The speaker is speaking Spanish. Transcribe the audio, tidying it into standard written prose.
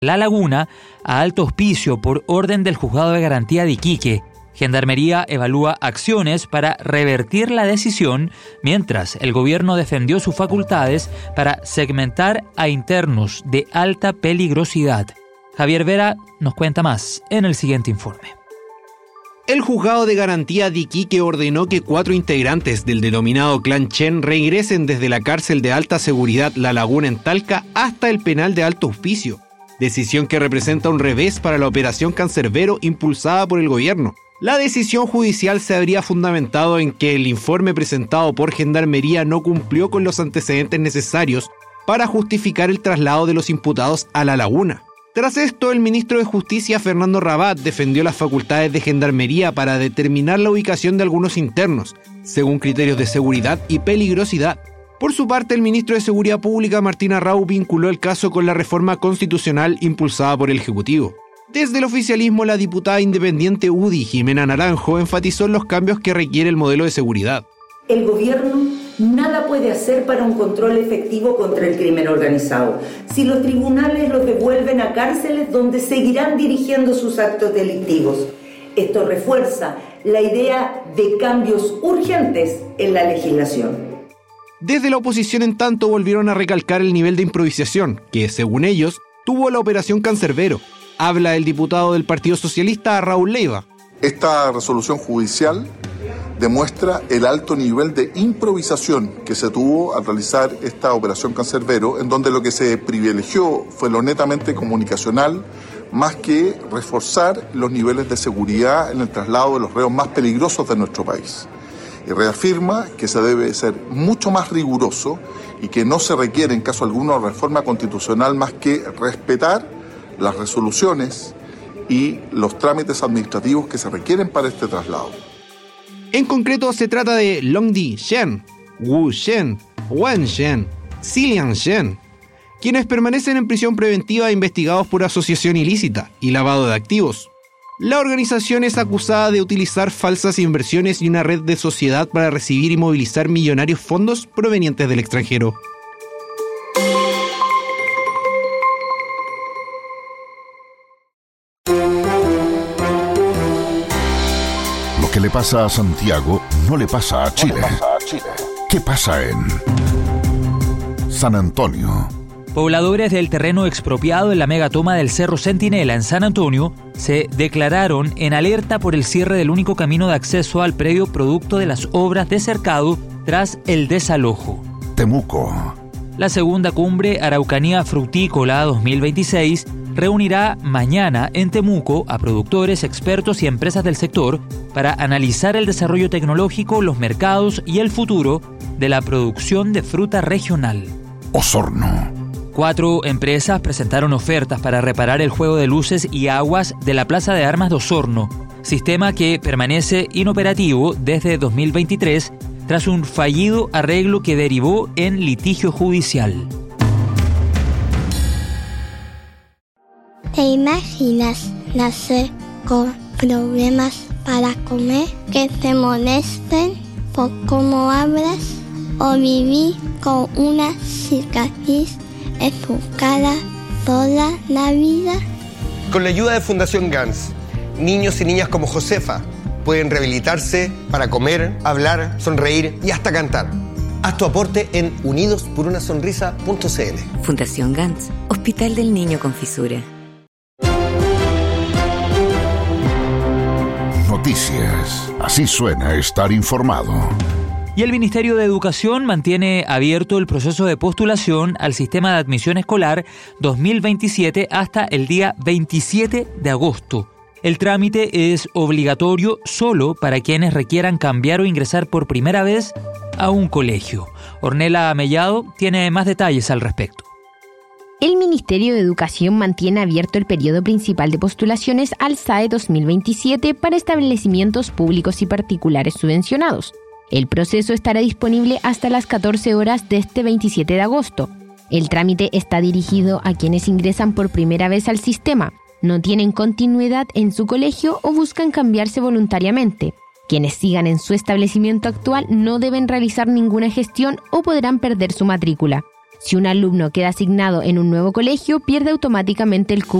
La Laguna a alto hospicio por orden del Juzgado de Garantía de Iquique. Gendarmería evalúa acciones para revertir la decisión, mientras el gobierno defendió sus facultades para segmentar a internos de alta peligrosidad. Javier Vera nos cuenta más en el siguiente informe. El Juzgado de Garantía de Iquique ordenó que 4 integrantes del denominado Clan Chen regresen desde la cárcel de alta seguridad La Laguna en Talca hasta el penal de alto hospicio, decisión que representa un revés para la operación Cancerbero impulsada por el gobierno. La decisión judicial se habría fundamentado en que el informe presentado por Gendarmería no cumplió con los antecedentes necesarios para justificar el traslado de los imputados a La Laguna. Tras esto, el ministro de Justicia, Fernando Rabat, defendió las facultades de Gendarmería para determinar la ubicación de algunos internos, según criterios de seguridad y peligrosidad. Por su parte, el ministro de Seguridad Pública, Martín Arrau, vinculó el caso con la reforma constitucional impulsada por el Ejecutivo. Desde el oficialismo, la diputada independiente UDI, Jimena Naranjo, enfatizó en los cambios que requiere el modelo de seguridad. El gobierno nada puede hacer para un control efectivo contra el crimen organizado si los tribunales los devuelven a cárceles donde seguirán dirigiendo sus actos delictivos. Esto refuerza la idea de cambios urgentes en la legislación. Desde la oposición, en tanto, volvieron a recalcar el nivel de improvisación que, según ellos, tuvo la operación Cancerbero. Habla el diputado del Partido Socialista, Raúl Leiva. Esta resolución judicial demuestra el alto nivel de improvisación que se tuvo al realizar esta operación Cancerbero, en donde lo que se privilegió fue lo netamente comunicacional, más que reforzar los niveles de seguridad en el traslado de los reos más peligrosos de nuestro país. Y reafirma que se debe ser mucho más riguroso y que no se requiere en caso alguno reforma constitucional más que respetar las resoluciones y los trámites administrativos que se requieren para este traslado. En concreto, se trata de Longdi Shen, Wu Shen, Wen Shen, Xilian Shen, quienes permanecen en prisión preventiva investigados por asociación ilícita y lavado de activos. La organización es acusada de utilizar falsas inversiones y una red de sociedad para recibir y movilizar millonarios fondos provenientes del extranjero. Lo que le pasa a Santiago no le pasa a Chile. ¿Qué pasa en San Antonio? Pobladores del terreno expropiado en la megatoma del Cerro Centinela en San Antonio se declararon en alerta por el cierre del único camino de acceso al predio producto de las obras de cercado tras el desalojo. Temuco. La segunda cumbre Araucanía Frutícola 2026 reunirá mañana en Temuco a productores, expertos y empresas del sector para analizar el desarrollo tecnológico, los mercados y el futuro de la producción de fruta regional. Osorno. 4 empresas presentaron ofertas para reparar el juego de luces y aguas de la Plaza de Armas de Osorno, sistema que permanece inoperativo desde 2023 tras un fallido arreglo que derivó en litigio judicial. ¿Te imaginas nacer con problemas para comer, que te molesten por cómo hablas o vivir con una cicatriz en tu cara toda la vida? Con la ayuda de Fundación GANS, niños y niñas como Josefa pueden rehabilitarse para comer, hablar, sonreír y hasta cantar. Haz tu aporte en unidosporunasonrisa.cl. Fundación GANS, Hospital del Niño con Fisura. Noticias. Así suena estar informado. Y el Ministerio de Educación mantiene abierto el proceso de postulación al sistema de admisión escolar 2027 hasta el día 27 de agosto. El trámite es obligatorio solo para quienes requieran cambiar o ingresar por primera vez a un colegio. Ornella Mellado tiene más detalles al respecto. El Ministerio de Educación mantiene abierto el periodo principal de postulaciones al SAE 2027 para establecimientos públicos y particulares subvencionados. El proceso estará disponible hasta las 14 horas de este 27 de agosto. El trámite está dirigido a quienes ingresan por primera vez al sistema, no tienen continuidad en su colegio o buscan cambiarse voluntariamente. Quienes sigan en su establecimiento actual no deben realizar ninguna gestión o podrán perder su matrícula. Si un alumno queda asignado en un nuevo colegio, pierde automáticamente el cupo